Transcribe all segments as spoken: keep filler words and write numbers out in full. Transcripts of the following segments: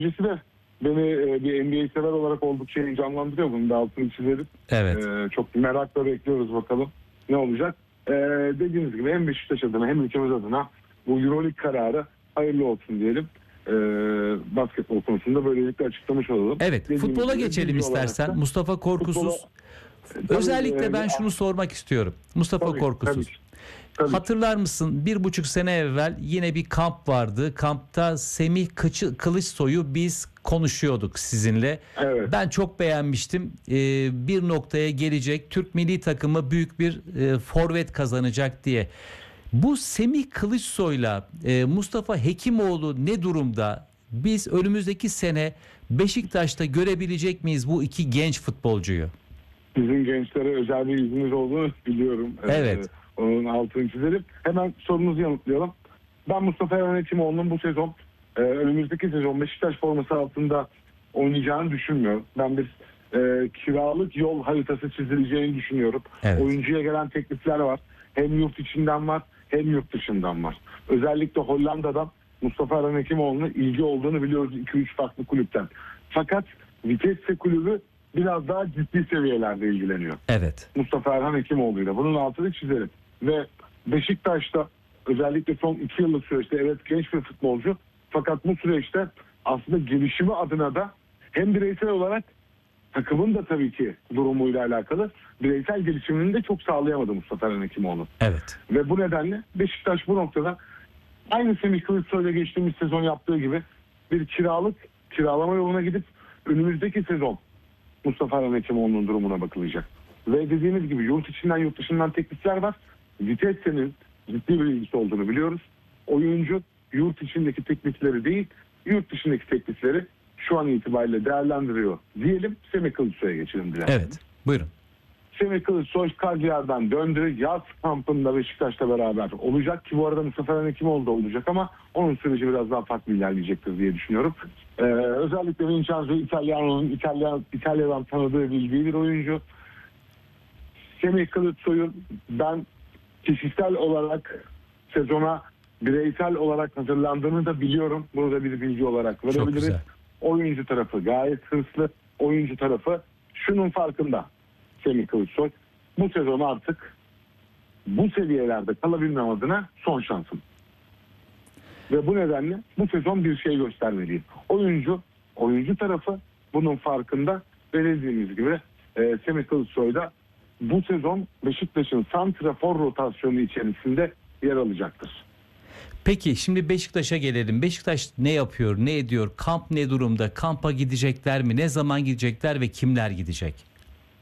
Öncesi de beni e, bir N B A sever olarak oldukça heyecanlandırıyor. Bunu da altını çizelim. Evet. E, çok merakla bekliyoruz bakalım ne olacak. E, dediğiniz gibi hem Beşiktaş adına hem ülkemiz adına bu Euroleague kararı hayırlı olsun diyelim. E, basketbol konusunda böylelikle açıklamış olalım. Evet, Dediğimiz futbola gibi, geçelim bilgi olarak istersen. da Mustafa Korkusuz. futbola- Tabii, Özellikle e, ben şunu sormak istiyorum. Mustafa tabii, Korkusuz. tabii. Tabii. Hatırlar mısın? Bir buçuk sene evvel yine bir kamp vardı. Kampta Semih Kıçı, Kılıçsoy'u biz konuşuyorduk sizinle. Evet. Ben çok beğenmiştim. Ee, bir noktaya gelecek. Türk milli takımı büyük bir e, forvet kazanacak diye. Bu Semih Kılıçsoy'la e, Mustafa Hekimoğlu ne durumda? Biz önümüzdeki sene Beşiktaş'ta görebilecek miyiz bu iki genç futbolcuyu? Bizim gençlere özel bir izniniz olduğunu biliyorum. Evet. Ee, onun altını çizelim. Hemen sorunuzu yanıtlayalım. Ben Mustafa Erhan Hekimoğlu'nun bu sezon, e, önümüzdeki sezon Beşiktaş forması altında oynayacağını düşünmüyorum. Ben bir e, kiralık yol haritası çizileceğini düşünüyorum. Evet. Oyuncuya gelen teklifler var. Hem yurt içinden var hem yurt dışından var. Özellikle Hollanda'dan Mustafa Erhan Hekimoğlu'na ilgi olduğunu biliyoruz iki üç farklı kulüpten. Fakat Vitesse kulübü biraz daha ciddi seviyelerde ilgileniyor. Evet. Mustafa Erhan Hekimoğlu'yla. Bunun altını çizelim. Ve Beşiktaş'ta özellikle son iki yıllık süreçte evet genç bir futbolcu. Fakat bu süreçte aslında gelişimi adına da hem bireysel olarak takımın da tabii ki durumuyla alakalı bireysel gelişimini de çok sağlayamadı Mustafa Erhan Hekimoğlu. Evet. Ve bu nedenle Beşiktaş bu noktada aynı Semih Kılıçsoy'la geçtiğimiz sezon yaptığı gibi bir kiralık kiralama yoluna gidip önümüzdeki sezon Mustafa Erhan Hekimoğlu'nun durumuna bakılacak. Ve dediğimiz gibi yurt içinden yurt dışından teklifler var. Vitesse'nin ciddi bir ilgisi olduğunu biliyoruz. Oyuncu yurt içindeki teklifleri değil, yurt dışındaki teklifleri şu an itibariyle değerlendiriyor diyelim. Semih Kılıçsoy'a geçelim dilerim. Evet. Buyurun. Semih Kılıçsoy Cagliari'den döndü. Yaz kampında Beşiktaş'la beraber olacak ki bu arada Mustafa Erhan Hekimoğlu da olacak ama onun süreci biraz daha farklı ilerleyecektir diye düşünüyorum. Ee, özellikle Vincenzo Italiano'nun İtalya, İtalya'dan tanıdığı bildiği bir oyuncu. Semih Kılıçsoy'un ben kişisel olarak sezona bireysel olarak hazırlandığını da biliyorum. Bunu da bir bilgi olarak Çok verebiliriz. güzel. Oyuncu tarafı gayet hırslı. Oyuncu tarafı şunun farkında. Semih Kılıçsoy bu sezon artık bu seviyelerde kalabilmem adına son şansım. Ve bu nedenle bu sezon bir şey göstermeliyim. Oyuncu, oyuncu tarafı bunun farkında ve dediğimiz gibi e, Semih Kılıçsoy da bu sezon Beşiktaş'ın santrafor rotasyonu içerisinde yer alacaktır. Peki şimdi Beşiktaş'a gelelim. Beşiktaş ne yapıyor, ne ediyor? Kamp ne durumda? Kampa gidecekler mi? Ne zaman gidecekler ve kimler gidecek?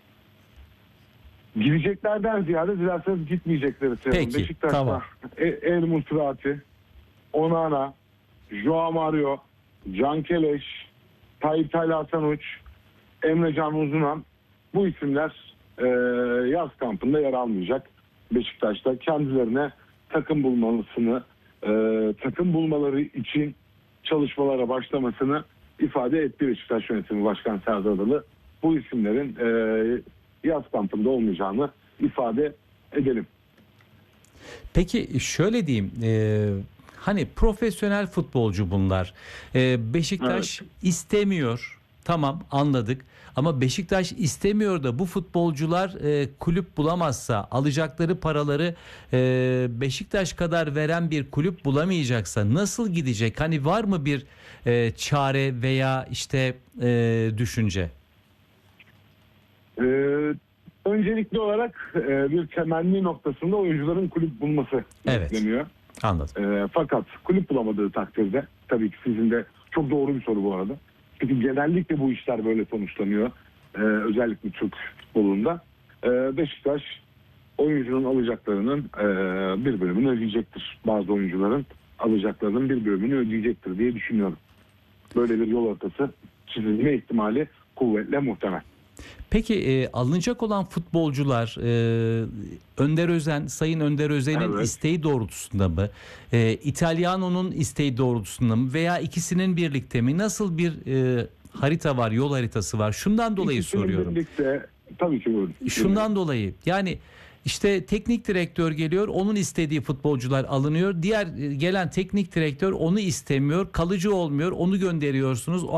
Gideceklerden ziyade dilerseniz gitmeyecekleri söylüyorum. Peki, Beşiktaş'ta tamam. El Musrati, Onana, Joao Mario, Can Keleş, Tayyip Tayla Hasanuç, Emre Can Uzunan bu isimler e, yaz kampında yer almayacak. Beşiktaş'ta kendilerine takım bulmasını, e, takım bulmaları için çalışmalara başlamasını ifade etti Beşiktaş Yönetimi Başkan Serdar Adalı. Bu isimlerin e, yaz kampında olmayacağını ifade edelim. Peki şöyle diyeyim, e, hani profesyonel futbolcu bunlar. E, Beşiktaş Evet. istemiyor, tamam anladık. Ama Beşiktaş istemiyor da bu futbolcular e, kulüp bulamazsa, alacakları paraları e, Beşiktaş kadar veren bir kulüp bulamayacaksa nasıl gidecek? Hani var mı bir e, çare veya işte e, düşünce? Ee, öncelikli olarak e, bir temenni noktasında oyuncuların kulüp bulması Evet. bekleniyor. Anladım. E, fakat kulüp bulamadığı takdirde, tabii ki sizin de çok doğru bir soru bu arada. Çünkü genellikle bu işler böyle sonuçlanıyor. E, özellikle Türk futbolunda. E, Beşiktaş oyuncunun alacaklarının e, bir bölümünü ödeyecektir. Bazı oyuncuların alacaklarının bir bölümünü ödeyecektir diye düşünüyorum. Böyle bir yol haritası çizilme ihtimali kuvvetle muhtemel. Peki e, alınacak olan futbolcular e, Önder Özen, Sayın Önder Özen'in Evet. isteği doğrultusunda mı? E, İtalyano'nun isteği doğrultusunda mı? Veya ikisinin birlikte mi? Nasıl bir e, harita var, yol haritası var? Şundan dolayı İkisinin soruyorum. birlikte, tabii ki buyurun. Şundan dolayı yani İşte teknik direktör geliyor, onun istediği futbolcular alınıyor. Diğer e, gelen teknik direktör onu istemiyor, kalıcı olmuyor, onu gönderiyorsunuz. O